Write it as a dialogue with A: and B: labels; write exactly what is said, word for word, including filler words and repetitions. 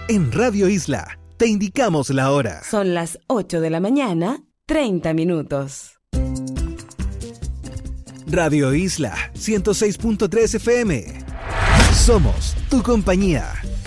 A: En Radio Isla, te indicamos la hora.
B: Son las ocho de la mañana, treinta minutos.
A: Radio Isla, ciento seis punto tres F M. Somos tu compañía.